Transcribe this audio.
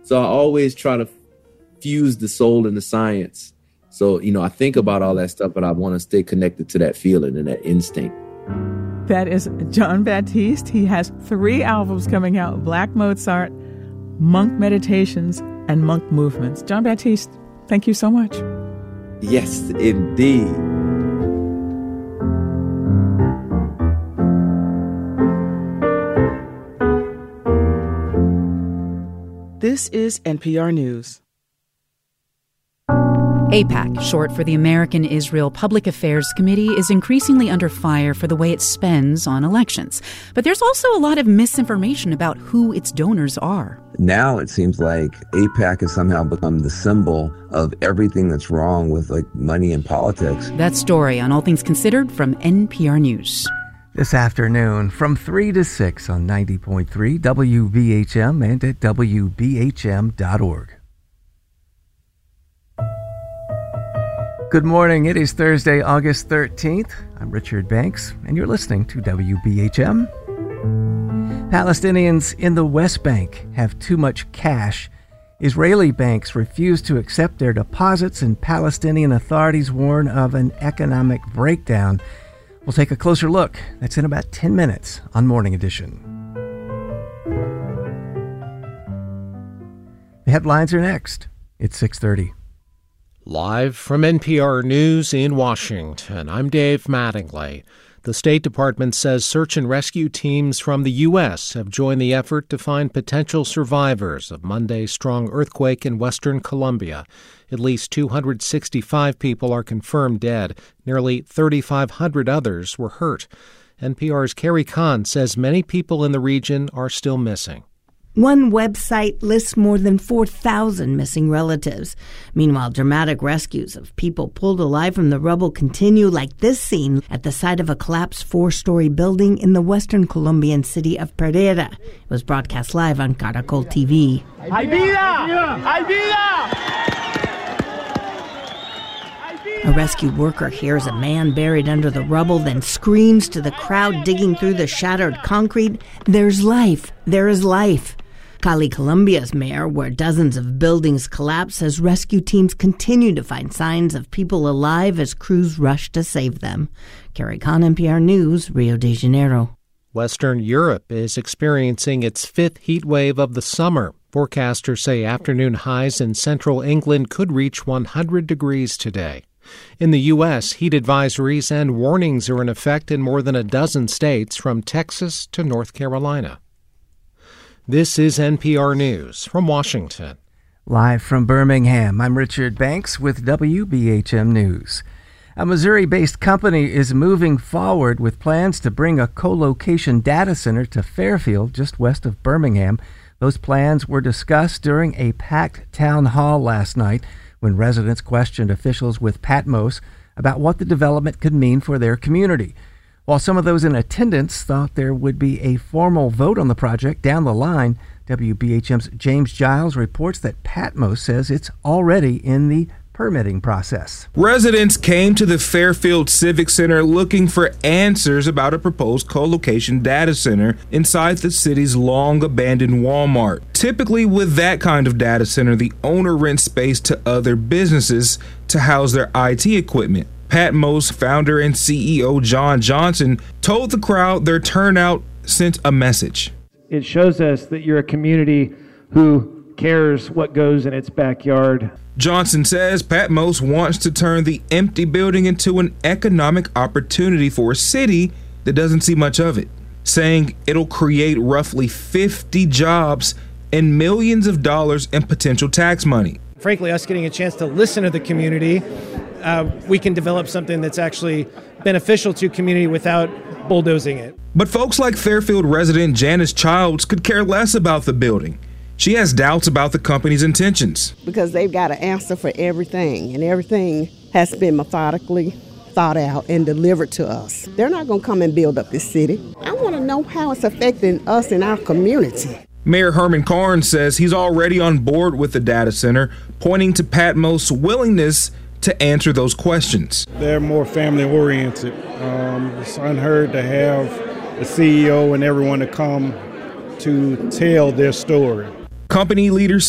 So I always try to fuse the soul and the science. So, I think about all that stuff, but I want to stay connected to that feeling and that instinct. That is Jon Batiste. He has 3 albums coming out: Black Mozart, Monk Meditations, and Monk Movements. Jon Batiste, thank you so much. Yes, indeed. This is NPR News. AIPAC, short for the American Israel Public Affairs Committee, is increasingly under fire for the way it spends on elections. But there's also a lot of misinformation about who its donors are. Now it seems like AIPAC has somehow become the symbol of everything that's wrong with money and politics. That story on All Things Considered from NPR News. This afternoon from 3 to 6 on 90.3 WBHM and at WBHM.org. Good morning. It is Thursday, August 13th. I'm Richard Banks, and you're listening to WBHM. Palestinians in the West Bank have too much cash. Israeli banks refuse to accept their deposits, and Palestinian authorities warn of an economic breakdown. We'll take a closer look. That's in about 10 minutes on Morning Edition. The headlines are next. It's 6:30. Live from NPR News in Washington, I'm Dave Mattingly. The State Department says search and rescue teams from the U.S. have joined the effort to find potential survivors of Monday's strong earthquake in western Colombia. At least 265 people are confirmed dead. Nearly 3,500 others were hurt. NPR's Carrie Kahn says many people in the region are still missing. One website lists more than 4,000 missing relatives. Meanwhile, dramatic rescues of people pulled alive from the rubble continue, like this scene at the site of a collapsed 4-story building in the western Colombian city of Pereira. It was broadcast live on Caracol TV. ¡Hay vida! ¡Hay vida! A rescue worker hears a man buried under the rubble, then screams to the crowd digging through the shattered concrete, "There's life! There is life!" Cali, Colombia's mayor, where dozens of buildings collapsed, says rescue teams continue to find signs of people alive as crews rush to save them. Carrie Kahn, NPR News, Rio de Janeiro. Western Europe is experiencing its 5th heat wave of the summer. Forecasters say afternoon highs in central England could reach 100 degrees today. In the U.S., heat advisories and warnings are in effect in more than a dozen states, from Texas to North Carolina. This is NPR News from Washington. Live from Birmingham, I'm Richard Banks with WBHM News. A Missouri-based company is moving forward with plans to bring a co-location data center to Fairfield, just west of Birmingham. Those plans were discussed during a packed town hall last night when residents questioned officials with Patmos about what the development could mean for their community. While some of those in attendance thought there would be a formal vote on the project down the line, WBHM's James Giles reports that Patmos says it's already in the permitting process. Residents came to the Fairfield Civic Center looking for answers about a proposed co-location data center inside the city's long-abandoned Walmart. Typically, with that kind of data center, the owner rents space to other businesses to house their IT equipment. Patmos founder and CEO John Johnson told the crowd their turnout sent a message. It shows us that you're a community who cares what goes in its backyard. Johnson says Patmos wants to turn the empty building into an economic opportunity for a city that doesn't see much of it, saying it'll create roughly 50 jobs and millions of dollars in potential tax money. Frankly, us getting a chance to listen to the community, we can develop something that's actually beneficial to community without bulldozing it. But folks like Fairfield resident Janice Childs could care less about the building. She has doubts about the company's intentions. Because they've got an answer for everything, and everything has been methodically thought out and delivered to us. They're not going to come and build up this city. I want to know how it's affecting us in our community. Mayor Herman Carnes says he's already on board with the data center, pointing to Patmos' willingness to answer those questions. They're more family-oriented. It's unheard to have the CEO and everyone to come to tell their story. Company leaders